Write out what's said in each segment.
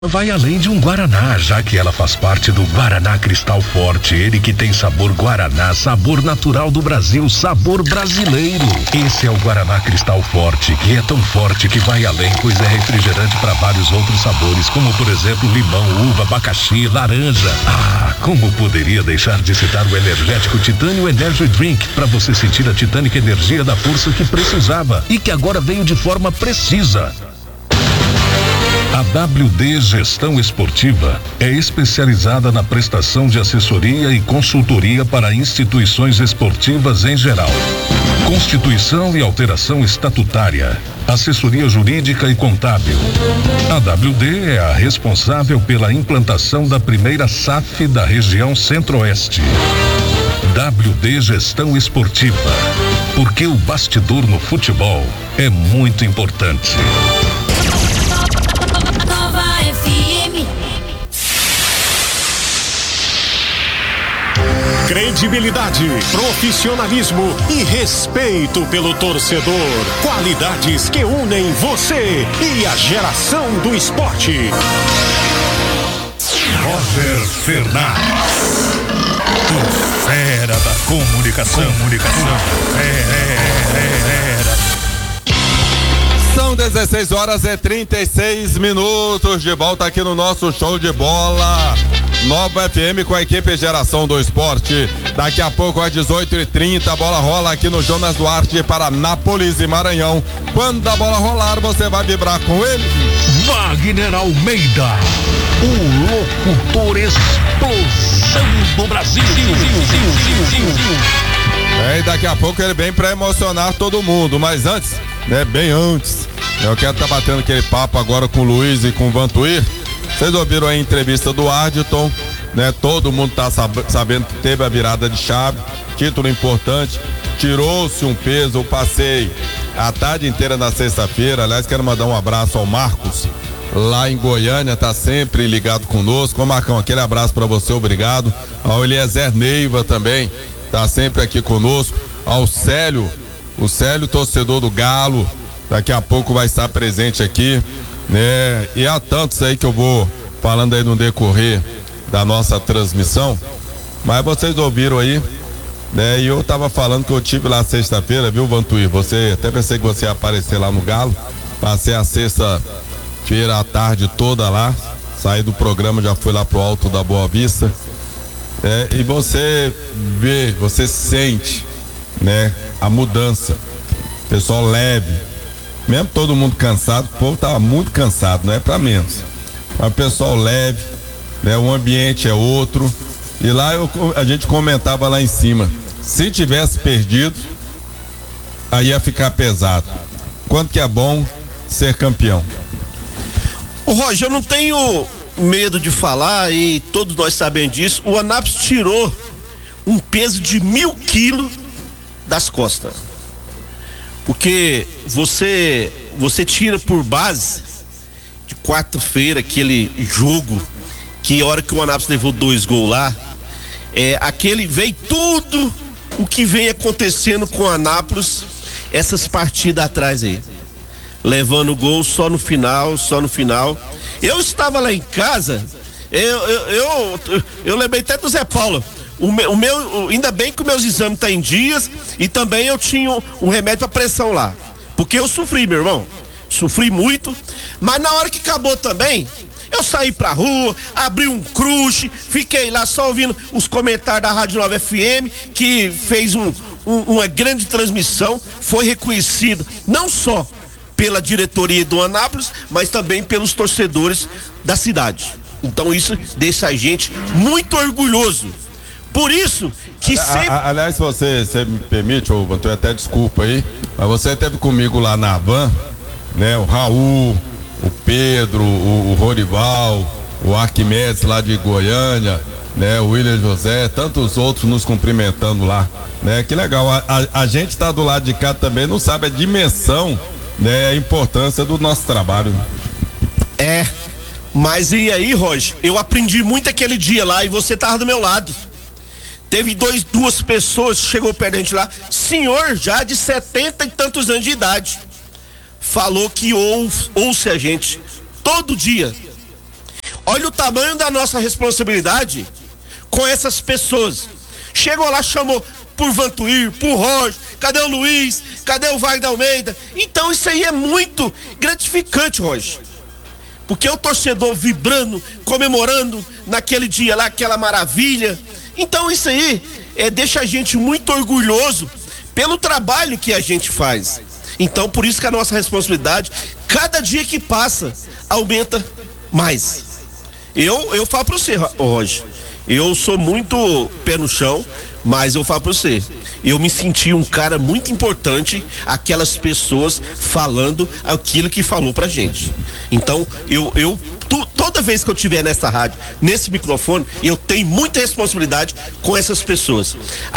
Vai além de um Guaraná, já que ela faz parte do Guaraná Cristal Forte. Ele que tem sabor Guaraná, sabor natural do Brasil, sabor brasileiro. Esse é o Guaraná Cristal Forte, que é tão forte que vai além, pois é refrigerante para vários outros sabores, como por exemplo limão, uva, abacaxi, laranja. Ah, como poderia deixar de citar o energético Titânio Energy Drink, para você sentir a titânica energia da força que precisava e que agora veio de forma precisa. A WD Gestão Esportiva é especializada na prestação de assessoria e consultoria para instituições esportivas em geral. Constituição e alteração estatutária, assessoria jurídica e contábil. A WD é a responsável pela implantação da primeira SAF da região Centro-Oeste. WD Gestão Esportiva, porque o bastidor no futebol é muito importante. Credibilidade, profissionalismo e respeito pelo torcedor. Qualidades que unem você e a geração do esporte. Roger Fernandes, o fera da comunicação. São 16 horas e 36 minutos de volta aqui no nosso show de bola. Nova FM com a equipe Geração do Esporte. Daqui a pouco às 18h30 a bola rola aqui no Jonas Duarte para Nápoles e Maranhão. Quando a bola rolar, você vai vibrar com ele. Wagner Almeida, o locutor explosão do Brasil. E daqui a pouco ele vem para emocionar todo mundo, mas antes, bem antes, eu quero estar batendo aquele papo agora com o Luiz e com o Vantuir. Vocês ouviram a entrevista do Ardilton, todo mundo tá sabendo que teve a virada de chave, título importante, tirou-se um peso. Eu passei a tarde inteira na sexta-feira. Aliás, quero mandar um abraço ao Marcos, lá em Goiânia, tá sempre ligado conosco. Ô Marcão, aquele abraço para você, obrigado. Ao Eliezer Neiva também, tá sempre aqui conosco. Ao Célio, o Célio, torcedor do Galo, daqui a pouco vai estar presente aqui. E há tantos aí que eu vou falando aí no decorrer da nossa transmissão, mas vocês ouviram aí, e eu tava falando que eu tive lá sexta-feira, viu, Vantuir? Você, até pensei que você ia aparecer lá no Galo. Passei a sexta-feira à tarde toda lá, saí do programa, já fui lá pro Alto da Boa Vista, e você vê, você sente, a mudança, pessoal leve. Mesmo todo mundo cansado, o povo tava muito cansado, não é pra menos. Mas o pessoal leve, o ambiente é outro. E lá a gente comentava lá em cima, se tivesse perdido, aí ia ficar pesado. Quanto que é bom ser campeão. Ô Roger, eu não tenho medo de falar, e todos nós sabemos disso. O Anápolis tirou um peso de 1.000 quilos das costas. Porque você tira por base de quarta-feira aquele jogo que a hora que o Anápolis levou 2 gols lá, aquele veio tudo o que vem acontecendo com o Anápolis essas partidas atrás aí, levando gol só no final. Eu estava lá em casa, eu lembrei até do Zé Paulo. O meu, ainda bem que os meus exames estão em dias, e também eu tinha um remédio para pressão lá, porque eu sofri, meu irmão, sofri muito. Mas na hora que acabou também, eu saí pra rua, abri um crush, fiquei lá só ouvindo os comentários da Rádio Nova FM, que fez uma grande transmissão, foi reconhecido não só pela diretoria do Anápolis, mas também pelos torcedores da cidade. Então isso deixa a gente muito orgulhoso. Por isso que sempre... Aliás, se você me permite, ô Vantuir, até desculpa aí, mas você esteve comigo lá na van, o Raul, o Pedro, o Rorival, o Arquimedes lá de Goiânia, o William José, tantos outros nos cumprimentando lá, que legal. A gente tá do lado de cá também, não sabe a dimensão, a importância do nosso trabalho. Mas e aí, Roger, eu aprendi muito aquele dia lá, e você tava do meu lado. Teve duas pessoas que chegou perto da gente lá, senhor já de 70 e tantos anos de idade, falou que ouça a gente todo dia. Olha o tamanho da nossa responsabilidade com essas pessoas. Chegou lá, chamou por Vantuir, por Roger, cadê o Luiz, cadê o Wagner Almeida? Então isso aí é muito gratificante, Roger. Porque o torcedor vibrando, comemorando naquele dia lá, aquela maravilha. Então isso aí deixa a gente muito orgulhoso pelo trabalho que a gente faz. Então por isso que a nossa responsabilidade, cada dia que passa, aumenta mais. Eu falo pra você, Roger, eu sou muito pé no chão, mas eu falo pra você, eu me senti um cara muito importante, aquelas pessoas falando aquilo que falou pra gente. Então, toda vez que eu estiver nessa rádio, nesse microfone, eu tenho muita responsabilidade com essas pessoas.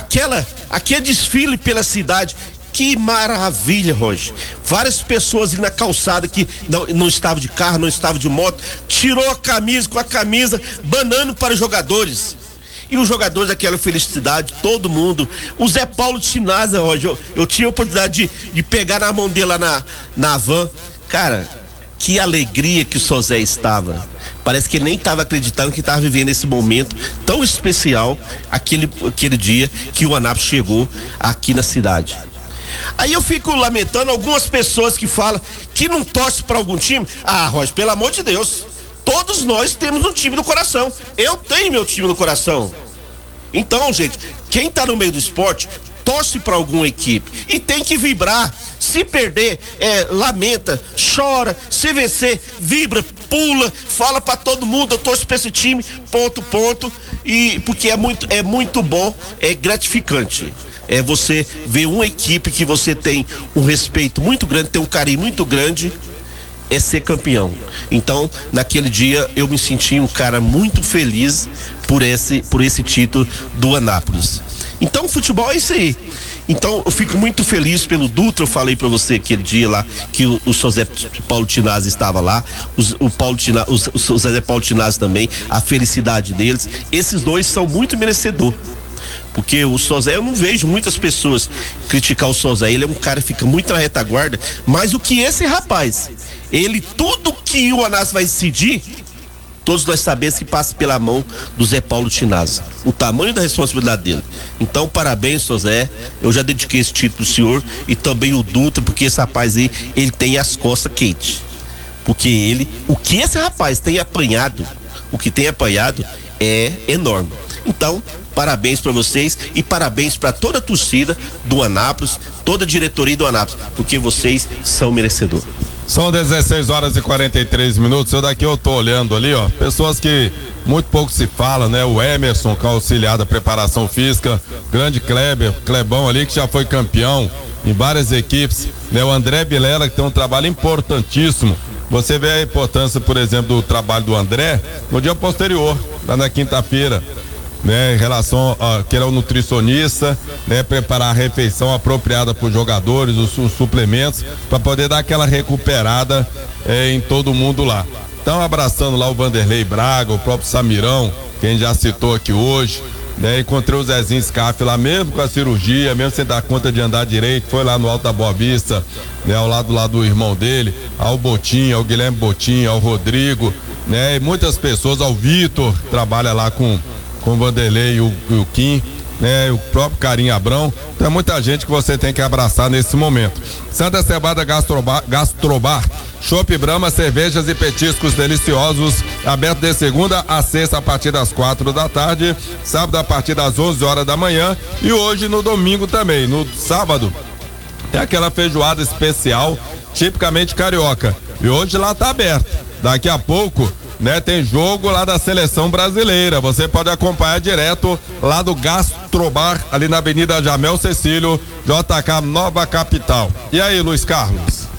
Aquele desfile pela cidade, que maravilha, Roger. Várias pessoas na calçada que não estavam de carro, não estavam de moto, tirou a camisa, com a camisa, banando para os jogadores. E os jogadores, aquela felicidade, todo mundo. O Zé Paulo Tinasa, Roger, eu tinha a oportunidade de pegar na mão dele lá na van. Cara, que alegria que o Sozé estava. Parece que ele nem estava acreditando que estava vivendo esse momento tão especial, aquele dia que o Anápolis chegou aqui na cidade. Aí eu fico lamentando algumas pessoas que falam que não torcem para algum time. Ah, Roger, pelo amor de Deus, todos nós temos um time no coração. Eu tenho meu time no coração. Então, gente, quem tá no meio do esporte torce para alguma equipe e tem que vibrar. Se perder, lamenta, chora. Se vencer, vibra, pula, fala para todo mundo, eu torço para esse time, ponto. E porque é muito bom, é gratificante. É você ver uma equipe que você tem um respeito muito grande, tem um carinho muito grande, é ser campeão. Então, naquele dia, eu me senti um cara muito feliz por esse título do Anápolis. Então, o futebol é isso aí. Então, eu fico muito feliz pelo Dutra. Eu falei pra você aquele dia lá que o José Paulo Tinazzi estava lá, o José Paulo Tinazzi também, a felicidade deles. Esses dois são muito merecedores. Porque o Sozé, eu não vejo muitas pessoas criticar o Sozé, ele é um cara que fica muito na retaguarda, mas o que esse rapaz, tudo que o Anápolis vai decidir, todos nós sabemos que passa pela mão do Zé Paulo Tinazzi, o tamanho da responsabilidade dele. Então, parabéns, Sozé, eu já dediquei esse título pro senhor e também o Dutra, porque esse rapaz aí, ele tem as costas quentes. Porque o que esse rapaz tem apanhado, é enorme. Então, parabéns para vocês e parabéns para toda a torcida do Anápolis, toda a diretoria do Anápolis, porque vocês são merecedores. São 16 horas e 43 minutos. Eu daqui eu tô olhando ali, ó, pessoas que muito pouco se fala, né? O Emerson, que é auxiliar da preparação física, grande Clebão ali, que já foi campeão em várias equipes, né? O André Vilela, que tem um trabalho importantíssimo. Você vê a importância, por exemplo, do trabalho do André no dia posterior, lá na quinta-feira, né, em relação a que ele é o nutricionista, né, preparar a refeição apropriada para os jogadores, os suplementos, para poder dar aquela recuperada em todo mundo lá. Então, abraçando lá o Vanderlei Braga, o próprio Samirão, que a gente já citou aqui hoje, né, encontrei o Zezinho Scaff lá, mesmo com a cirurgia, mesmo sem dar conta de andar direito, foi lá no Alto da Boa Vista, né, ao lado lá do irmão dele, ao Botinho, ao Guilherme Botinho, ao Rodrigo, né, e muitas pessoas, ao Vitor, que trabalha lá com o Vanderlei e o Kim, né, o próprio Carinho Abrão. Então é muita gente que você tem que abraçar nesse momento. Santa Cebada Gastrobar, Chopp Brahma, cervejas e petiscos deliciosos, aberto de segunda a sexta a partir das 4 da tarde, sábado a partir das 11 horas da manhã e hoje no domingo também. No sábado tem aquela feijoada especial, tipicamente carioca, e hoje lá tá aberto. Daqui a pouco, né, tem jogo lá da seleção brasileira. Você pode acompanhar direto lá do Gastrobar, ali na Avenida Jamel Cecílio, JK Nova Capital. E aí, Luiz Carlos?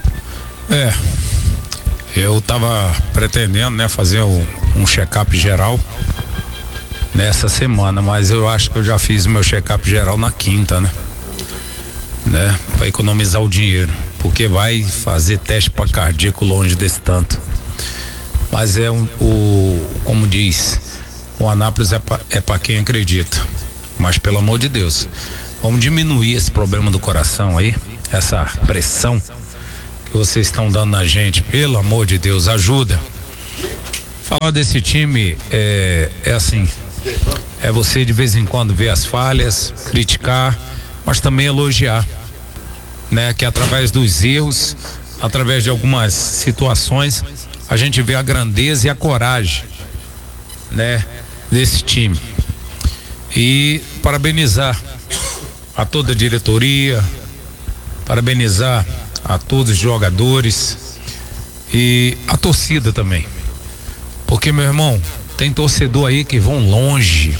Eu tava pretendendo, né, fazer um check-up geral nessa semana, mas eu acho que eu já fiz o meu check-up geral na quinta, né? Pra economizar o dinheiro, porque vai fazer teste para cardíaco longe desse tanto. Mas como diz, o Anápolis é para quem acredita. Mas pelo amor de Deus, vamos diminuir esse problema do coração aí, essa pressão que vocês estão dando na gente, pelo amor de Deus, ajuda. Falar desse time é assim, é você de vez em quando ver as falhas, criticar, mas também elogiar, né? Que através dos erros, através de algumas situações, a gente vê a grandeza e a coragem, né? Desse time. E parabenizar a toda a diretoria, parabenizar a todos os jogadores e a torcida também. Porque, meu irmão, tem torcedor aí que vão longe.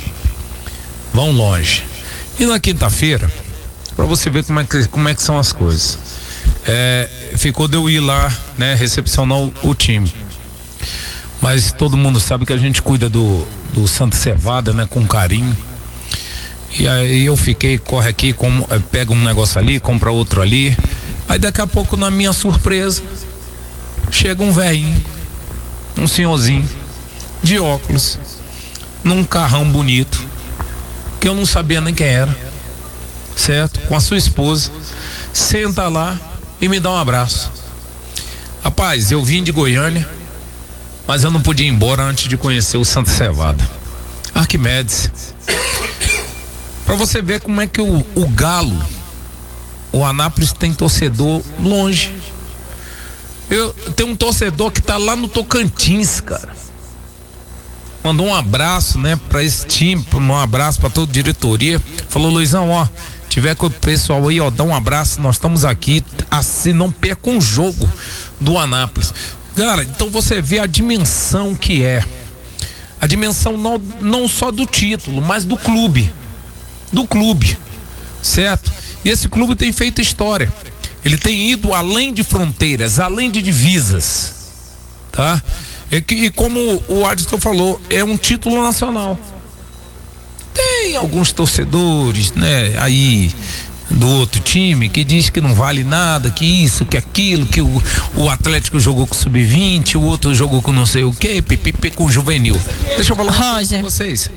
E na quinta-feira, pra você ver como é que são as coisas. Ficou de eu ir lá, né, recepcionar o time. Mas todo mundo sabe que a gente cuida do Santa Cevada, né, com carinho. E aí eu fiquei, corre aqui, pega um negócio ali, compra outro ali. Aí daqui a pouco, na minha surpresa, chega um velhinho, um senhorzinho, de óculos, num carrão bonito, que eu não sabia nem quem era, certo? Com a sua esposa, senta lá e me dá um abraço. Rapaz, eu vim de Goiânia, mas eu não podia ir embora antes de conhecer o Santa Cevada. Arquimedes. Pra você ver como é que o Galo, o Anápolis, tem torcedor longe. Eu tenho um torcedor que tá lá no Tocantins, cara. Mandou um abraço, né, pra esse time, um abraço pra toda a diretoria. Falou: Luizão, ó, tiver com o pessoal aí, ó, dá um abraço, nós estamos aqui, assim, não perca um jogo do Anápolis. Cara, então você vê a dimensão que é. A dimensão não só do título, mas do clube. Certo? E esse clube tem feito história. Ele tem ido além de fronteiras, além de divisas, tá? E como o Adson falou, é um título nacional. Tem alguns torcedores, né, aí do outro time que diz que não vale nada, que isso, que aquilo, que o Atlético jogou com sub-20, o outro jogou com não sei o que, com o juvenil. Deixa eu falar com vocês.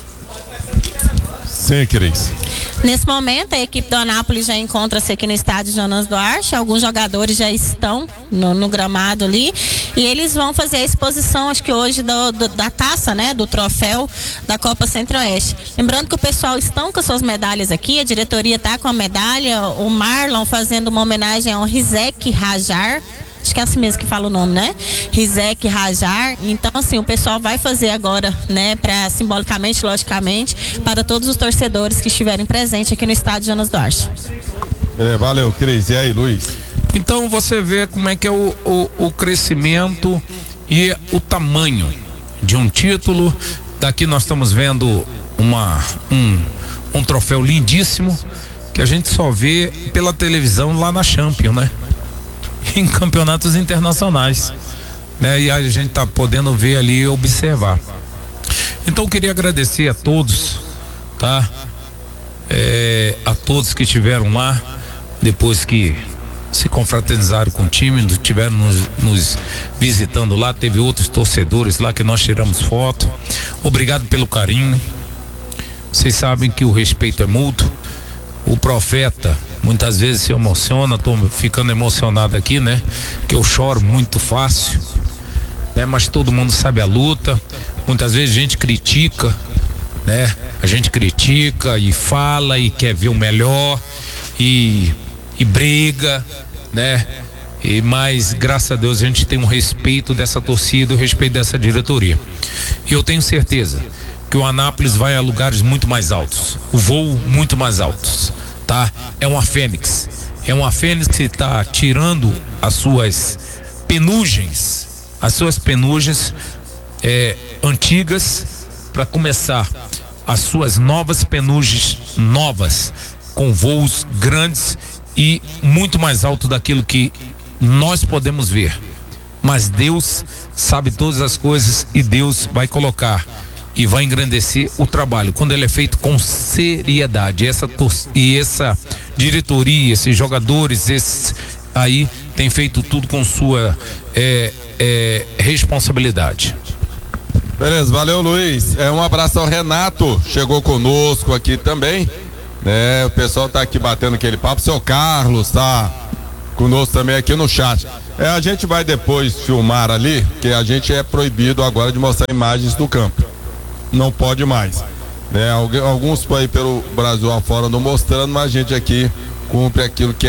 Sim, Cris. Nesse momento, a equipe do Anápolis já encontra-se aqui no estádio Jonas Duarte. Alguns jogadores já estão no gramado ali. E eles vão fazer a exposição, acho que hoje, da taça, né? Do troféu da Copa Centro-Oeste. Lembrando que o pessoal estão com suas medalhas aqui. A diretoria está com a medalha. O Marlon fazendo uma homenagem ao Rizek Rajar. Acho que é assim mesmo que fala o nome, né? Rizek Rajar. Então, assim, o pessoal vai fazer agora, né? Simbolicamente, logicamente, para todos os torcedores que estiverem presentes aqui no estádio Jonas Duarte. Valeu, Cris. E aí, Luiz? Então, você vê como é que é o crescimento e o tamanho de um título. Daqui nós estamos vendo um troféu lindíssimo que a gente só vê pela televisão lá na Champions, né? Em campeonatos internacionais, né? E a gente tá podendo ver ali e observar. Então eu queria agradecer a todos, tá? A todos que estiveram lá, depois que se confraternizaram com o time, estiveram nos visitando lá. Teve outros torcedores lá que nós tiramos foto. Obrigado pelo carinho. Vocês sabem que o respeito é mútuo. O profeta muitas vezes se emociona, tô ficando emocionado aqui, né? Que eu choro muito fácil, né? Mas todo mundo sabe a luta. Muitas vezes a gente critica, né? A gente critica e fala e quer ver o melhor e briga, né? Mas graças a Deus a gente tem um respeito dessa torcida, um respeito dessa diretoria. E eu tenho certeza que o Anápolis vai a lugares muito mais altos, o voo muito mais altos, tá? É uma fênix que está tirando as suas penugens antigas para começar as suas novas penugens novas, com voos grandes e muito mais alto daquilo que nós podemos ver. Mas Deus sabe todas as coisas e Deus vai colocar e vai engrandecer o trabalho quando ele é feito com seriedade. Essa diretoria, esses jogadores, esses aí tem feito tudo com sua responsabilidade. Beleza, valeu, Luiz. Um abraço ao Renato, chegou conosco aqui também, né? O pessoal tá aqui batendo aquele papo. Seu Carlos tá conosco também aqui no chat. A gente vai depois filmar ali, que a gente é proibido agora de mostrar imagens do campo. Não pode mais. Alguns aí pelo Brasil afora não mostrando, mas a gente aqui cumpre aquilo que